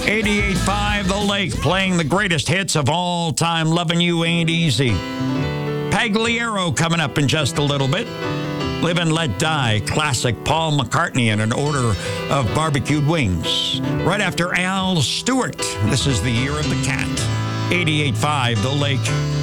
88.5 The Lake, playing the greatest hits of all time. Loving You Ain't Easy. Pagliaro coming up in just a little bit. Live and Let Die, classic Paul McCartney in an order of barbecued wings. Right after Al Stewart, this is The Year of the Cat. 88.5 The Lake.